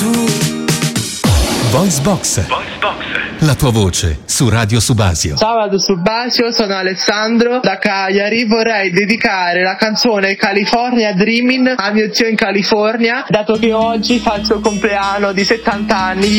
Voice Box. La tua voce su Radio Subasio. Ciao Radio Subasio, sono Alessandro da Cagliari. Vorrei dedicare la canzone California Dreamin' a mio zio in California, dato che oggi faccio il compleanno di 70 anni.